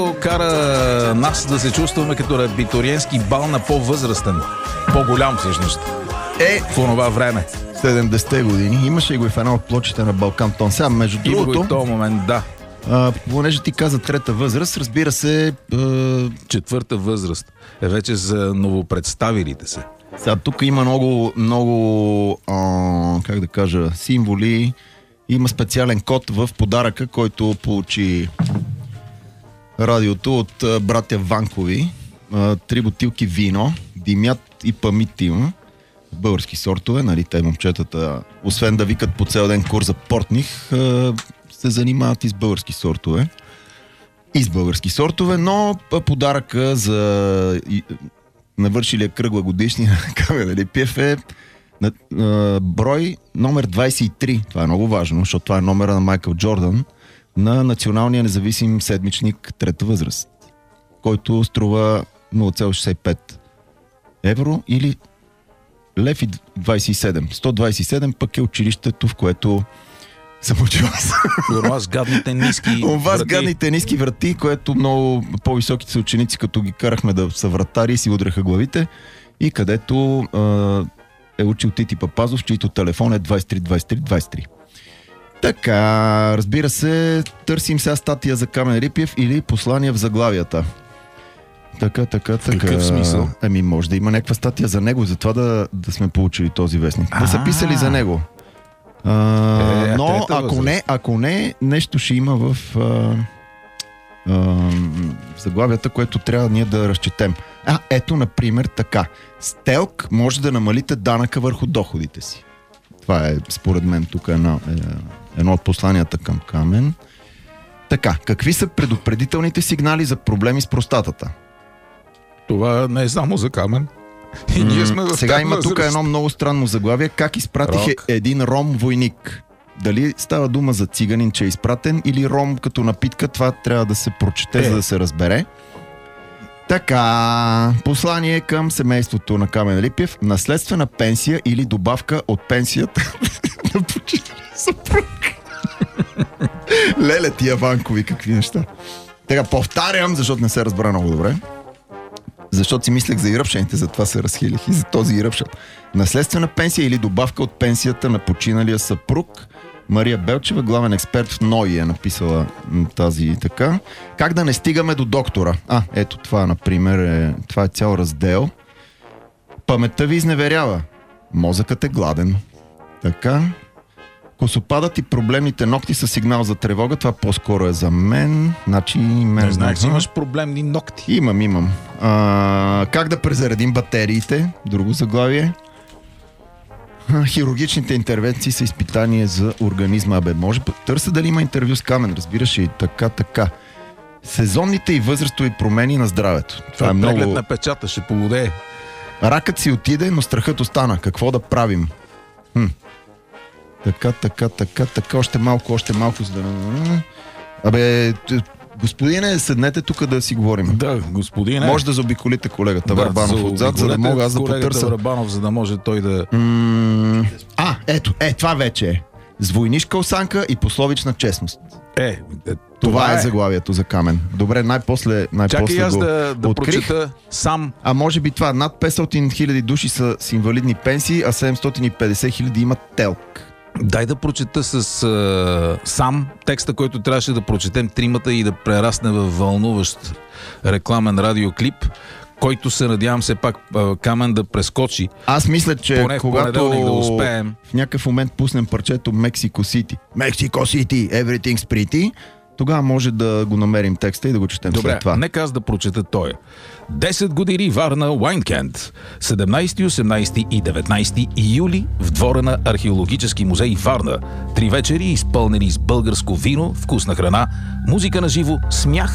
Кара нас да се чувстваме като абитуриентски бал на по-възрастен, по-голям всъщност. В онова време. 70-те години. Имаше го и в една от плочите на Балкан Тон. Сега, между другото... И в този момент, да. Понеже ти каза трета възраст, разбира се... Четвърта възраст е вече за новопредставилите се. Сега, тук има много как да кажа, символи. Има специален код в подаръка, който получи радиото от братя Ванкови. 3 бутилки вино, димят и памитим. Български сортове, нали, те момчетата, освен да викат по цял ден курс за портних, се занимават и с български сортове. И с български сортове, но подаръка за навършилия кръгла годишни на Камен Липиев е брой номер 23. Това е много важно, защото това е номера на Майкъл Джордан на националния независим седмичник трета възраст, който струва 0,65 евро или лев и 27. 127 пък е училището, в което съм учил аз. Това с гадните ниски врати. Това с гадните ниски врати, което много по-високите са ученици, като ги карахме да са вратари, си удреха главите, и където е учил Тити Папазов, чийто телефон е 232323. Така, разбира се, търсим сега статия за Камен Рипиев или послания в заглавията. Така. В какъв смисъл? Може да има някаква статия за него, затова да сме получили този вестник. Да са писали за него. Но ако не, нещо ще има в заглавията, което трябва ние да разчетем. Ето, например, така. С ТЕЛК може да намалите данъка върху доходите си. Това е, според мен, тук едно от посланията към Камен. Така, какви са предупредителните сигнали за проблеми с простатата? Това не е само за Камен. И ние сме в сега има тук едно много странно заглавие. Как изпратих един ром-войник? Дали става дума за циганин, че е изпратен, или ром като напитка? Това трябва да се прочете, за да се разбере. Така, послание към семейството на Камен Липиев. Наследствена пенсия или добавка от пенсията на починалия съпруг. Леле, тия Ванкови, какви неща. Така, повтарям, защото не се разбра много добре. Защото си мислех за иръпшените, затова се разхилих и за този иръпшен. Наследствена пенсия или добавка от пенсията на починалия съпруг. Мария Белчева, главен експерт в НОИ, е написала тази така. Как да не стигаме до доктора? Ето това, например, това е цял раздел. Паметта ви изневерява. Мозъкът е гладен. Така. Косопадът и проблемните ногти са сигнал за тревога. Това по-скоро е за мен. Значи, не знаеш, че имаш проблемни ногти. Имам. Как да презаредим батериите? Друго заглавие. Хирургичните интервенции са изпитание за организма. Може търся дали има интервю с Камен, разбираш, и така. Сезонните и възрастови промени на здравето. Това е преглед на печата, ще поводее. Ракът си отиде, но страхът остана. Какво да правим? Така, още малко, за да... Господине, седнете тук да си говорим. Да, господине. Може да заобиколите колегата Върбанов отзад, за да мога аз да потърся. Върбанов, за да може той да... Ето, това вече е. С войнишка осанка и пословична честност. Това е заглавието за Камен. Добре, най-после чакай аз го да прочета сам. Може би това, над 500 хиляди души са с инвалидни пенсии, а 750 хиляди имат ТЕЛК. Дай да прочета с сам текста, който трябваше да прочетем тримата и да прерасне във вълнуващ рекламен радиоклип, който се надявам все пак Камен да прескочи. Аз мисля, че когато да успеем, в някакъв момент пуснем парчето Mexico City, everything's pretty, тогава може да го намерим текста и да го четем след това. Добре, нека аз да прочета тоя. 10 години Варна Уайнкенд. 17, 18 и 19 юли в двора на Археологически музей Варна. 3 вечери изпълнени с българско вино, вкусна храна, музика на живо, смях